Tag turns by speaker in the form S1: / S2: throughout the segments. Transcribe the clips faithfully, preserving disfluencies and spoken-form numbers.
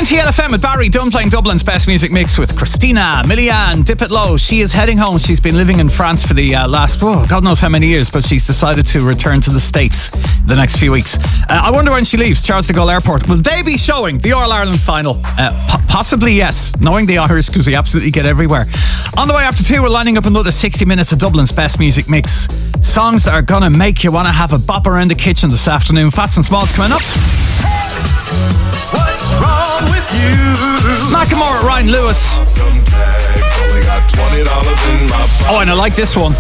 S1: ninety-eight F M with Barry Dunn playing Dublin's best music mix with Christina Milian. Dip it low. She is heading home. She's been living in France for the uh, last, oh, God knows how many years, but she's decided to return to the States the next few weeks. Uh, I wonder when she leaves Charles de Gaulle Airport. Will they be showing the All-Ireland final? Uh, po- possibly yes, knowing the Irish, because we absolutely get everywhere. On the way after two, we're lining up another sixty minutes of Dublin's best music mix. Songs that are going to make you want to have a bop around the kitchen this afternoon. Fats and Smalls coming up.
S2: What's wrong with you?
S1: Macklemore, Ryan Lewis. Oh, and I like this one.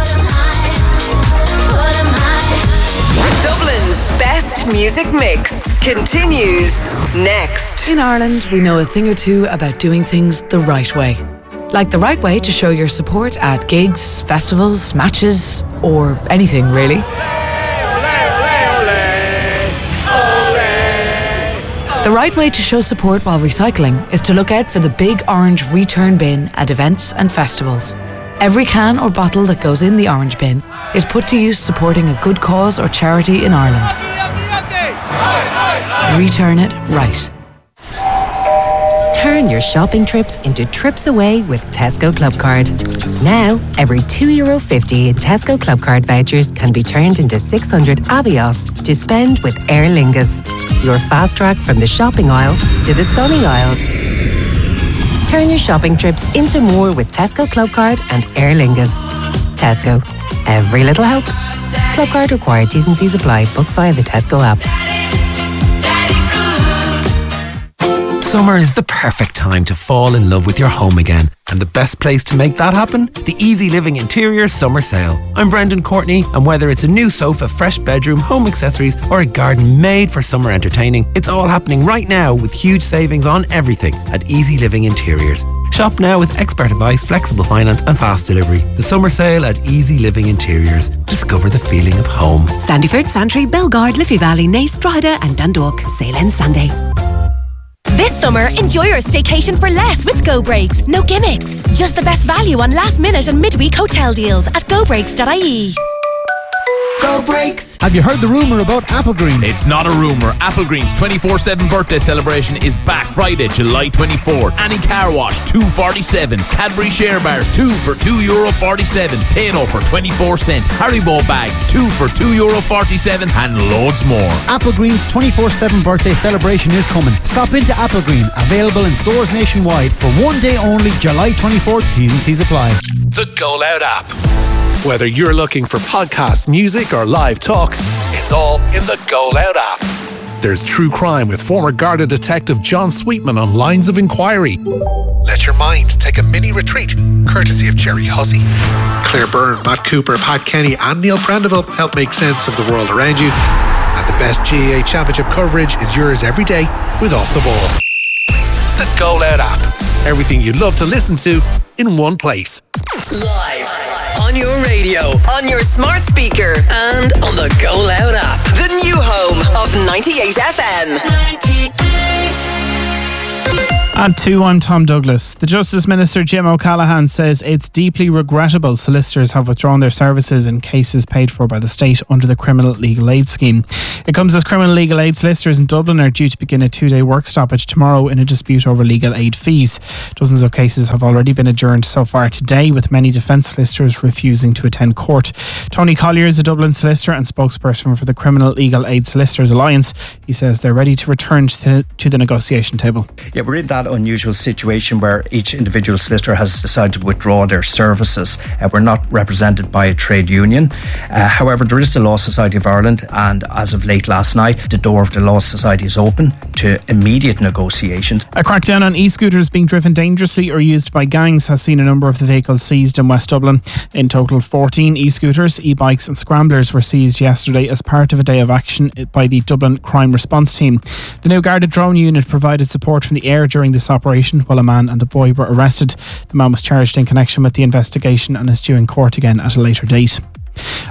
S3: Dublin's best music mix continues next.
S4: In Ireland, we know a thing or two about doing things the right way. Like the right way to show your support at gigs, festivals, matches, or anything really. The right way to show support while recycling is to look out for the big orange return bin at events and festivals. Every can or bottle that goes in the orange bin is put to use supporting a good cause or charity in Ireland. Return it right.
S5: Turn your shopping trips into trips away with Tesco Clubcard. Now, every two euro fifty in Tesco Clubcard vouchers can be turned into six hundred Avios to spend with Aer Lingus. Your fast track from the shopping aisle to the sunny aisles. Turn your shopping trips into more with Tesco Clubcard and Aer Lingus. Tesco. Every little helps. Clubcard required. T's and C's apply. Book via the Tesco app.
S6: Summer is the perfect time to fall in love with your home again. And the best place to make that happen? The Easy Living Interiors Summer Sale. I'm Brendan Courtney, and whether it's a new sofa, fresh bedroom, home accessories, or a garden made for summer entertaining, it's all happening right now with huge savings on everything at Easy Living Interiors. Shop now with expert advice, flexible finance and fast delivery. The summer sale at Easy Living Interiors. Discover the feeling of home.
S7: Sandyford, Santry, Belgard, Liffey Valley, Naas, Drogheda and Dundalk. Sale ends Sunday.
S8: This summer, enjoy your staycation for less with Go Breaks. No gimmicks. Just the best value on last minute and midweek hotel deals at go breaks dot I E.
S9: Go Breaks.
S10: Have you heard the rumour about Applegreen?
S11: It's not a rumour. Applegreen's twenty-four seven birthday celebration is back Friday, July twenty-fourth. Annie Car Wash, two forty-seven. Cadbury Share Bars, two for two euro forty-seven. Tano for twenty-four cent. Haribo bags, two for two euro forty-seven. And loads more.
S10: Applegreen's twenty-four seven birthday celebration is coming. Stop into Applegreen, available in stores nationwide for one day only, July twenty-fourth. T's and C's apply.
S12: The Go Loud app. Whether you're looking for podcasts, music or live talk, it's all in the Go Loud app. There's true crime with former Garda detective John Sweetman on Lines of Inquiry. Let your mind take a mini retreat, courtesy of Jerry Hussey. Claire Byrne, Matt Cooper, Pat Kenny and Neil Prendeville help make sense of the world around you. And the best G A A Championship coverage is yours every day with Off the Ball. The Go Loud app. Everything you'd love to listen to in one place.
S3: Live. On your radio, on your smart speaker, and on the Go Loud app. The new home of ninety-eight F M.
S13: At two, I'm Tom Douglas. The Justice Minister Jim O'Callaghan says it's deeply regrettable solicitors have withdrawn their services in cases paid for by the state under the Criminal Legal Aid Scheme. It comes as criminal legal aid solicitors in Dublin are due to begin a two-day work stoppage tomorrow in a dispute over legal aid fees. Dozens of cases have already been adjourned so far today, with many defence solicitors refusing to attend court. Tony Collier is a Dublin solicitor and spokesperson for the Criminal Legal Aid Solicitors Alliance. He says they're ready to return to, to the negotiation table.
S14: Yeah, we're in that unusual situation where each individual solicitor has decided to withdraw their services. Uh, we're not represented by a trade union. Uh, however, there is the Law Society of Ireland, and as of late last night, the door of the Law Society is open to immediate negotiations.
S13: A crackdown on e-scooters being driven dangerously or used by gangs has seen a number of the vehicles seized in West Dublin. In total, fourteen e-scooters, e-bikes and scramblers were seized yesterday as part of a day of action by the Dublin Crime Response Team. The new Garda drone unit provided support from the air during this operation, while a man and a boy were arrested. The man was charged in connection with the investigation and is due in court again at a later date.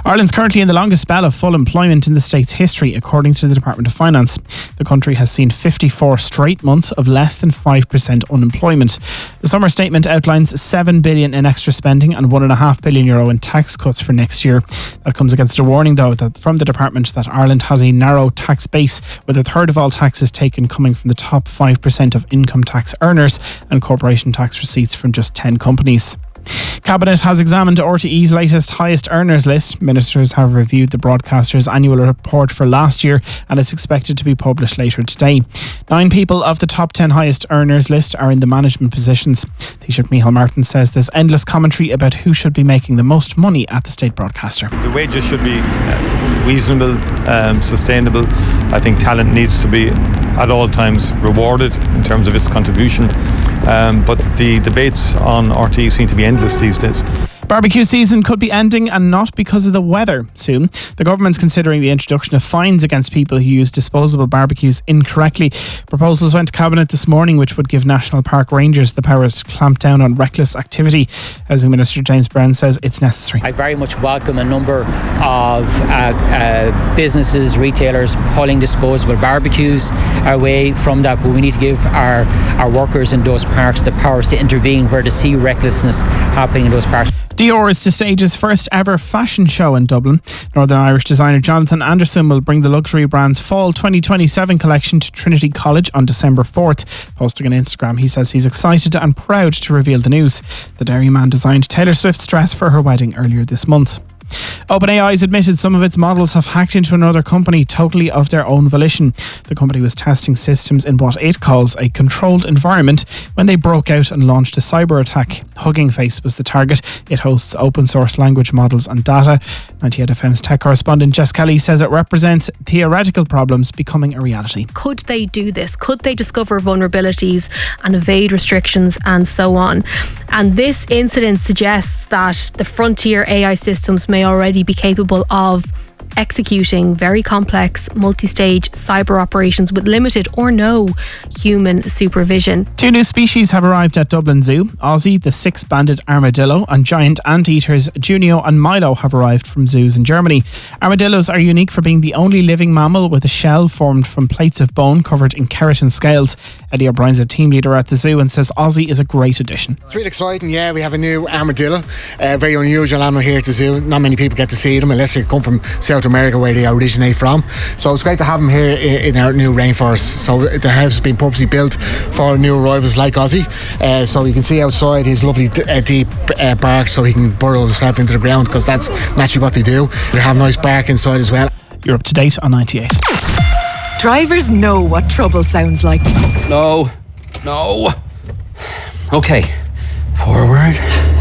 S13: Ireland's currently in the longest spell of full employment in the state's history, according to the Department of Finance. The country has seen fifty-four straight months of less than five percent unemployment. The summer statement outlines seven billion dollars in extra spending and one point five billion euro in tax cuts for next year. That comes against a warning, though, that from the department that Ireland has a narrow tax base, with a third of all taxes taken coming from the top five percent of income tax earners and corporation tax receipts from just ten companies. Cabinet has examined R T E's latest highest earners list. Ministers have reviewed the broadcaster's annual report for last year and it's expected to be published later today. Nine people of the top ten highest earners list are in the management positions. Taoiseach Micheál Martin says there's endless commentary about who should be making the most money at the state broadcaster.
S2: The wages should be reasonable, um, sustainable. I think talent needs to be at all times rewarded in terms of its contribution. Um, but the debates on R T E seem to be endless these days.
S13: Barbecue season could be ending and not because of the weather soon. The government's considering the introduction of fines against people who use disposable barbecues incorrectly. Proposals went to Cabinet this morning which would give National Park Rangers the power to clamp down on reckless activity. Housing Minister James Brown says it's necessary.
S15: I very much welcome a number of uh, uh, businesses, retailers pulling disposable barbecues away from that, but we need to give our, our workers in those parks the powers to intervene where they see recklessness happening in those parks.
S13: Dior is to stage its first ever fashion show in Dublin. Northern Irish designer Jonathan Anderson will bring the luxury brand's fall twenty twenty-seven collection to Trinity College on December fourth. Posting on Instagram, he says he's excited and proud to reveal the news. The Dairyman designed Taylor Swift's dress for her wedding earlier this month. OpenAI has admitted some of its models have hacked into another company totally of their own volition. The company was testing systems in what it calls a controlled environment when they broke out and launched a cyber attack. Hugging Face was the target. It hosts open source language models and data. ninety-eight F M's tech correspondent Jess Kelly says it represents theoretical problems becoming a reality.
S16: Could they do this? Could they discover vulnerabilities and evade restrictions and so on? And this incident suggests that the frontier A I systems may already be capable of executing very complex multi-stage cyber operations with limited or no human supervision.
S13: Two new species have arrived at Dublin Zoo. Ozzy, the six-banded armadillo, and giant anteaters Junio and Milo have arrived from zoos in Germany. Armadillos are unique for being the only living mammal with a shell formed from plates of bone covered in keratin scales. Eddie O'Brien's a team leader at the zoo and says Ozzy is a great addition.
S17: It's really exciting, yeah. We have a new armadillo, a very unusual animal here at the zoo. Not many people get to see them unless you come from South America where they originate from. So it's great to have them here in our new rainforest. So the house has been purposely built for new arrivals like Ozzy. Uh, so you can see outside his lovely d- uh, deep uh, bark so he can burrow himself into the ground because that's naturally what they do. We have nice bark inside as well.
S13: You're up to date on ninety-eight.
S7: Drivers know what trouble sounds like.
S6: No, no. Okay, forward.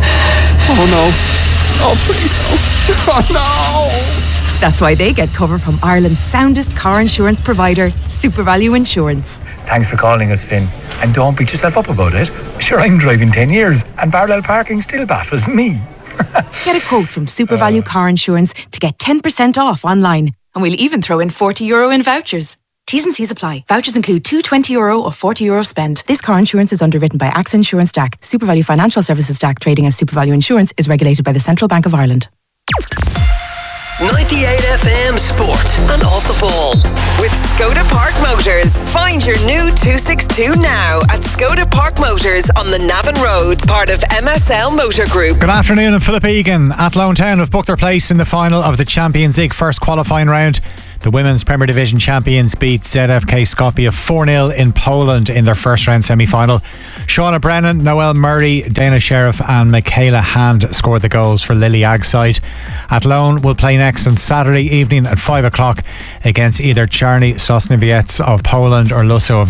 S6: Oh no. Oh please no. Oh no.
S7: That's why they get cover from Ireland's soundest car insurance provider, SuperValue Insurance.
S18: Thanks for calling us, Finn. And don't beat yourself up about it. Sure, I'm driving ten years and parallel parking still baffles me.
S7: Get a quote from SuperValue uh. Car Insurance to get ten percent off online. And we'll even throw in forty euro in vouchers. T's and C's apply. Vouchers include two twenty euro or forty euro spend. This car insurance is underwritten by A X A Insurance D A C. SuperValue Financial Services D A C trading as SuperValue Insurance is regulated by the Central Bank of Ireland.
S3: ninety-eight F M Sport and Off the Ball with Skoda Park Motors. Find your new two sixty-two now at Skoda Park Motors on the Navan Road, part of M S L Motor Group.
S19: Good afternoon, and Philip Egan. Athlone Town have booked their place in the final of the Champions League first qualifying round. The Women's Premier Division champions beat Z F K Skopje four nil in Poland in their first round semi-final. Shauna Brennan, Noelle Murray, Dana Sheriff and Michaela Hand scored the goals for Lily Ag's side. Athlone will play next on Saturday evening at five o'clock against either Czarny Sosnowiec of Poland or Luso of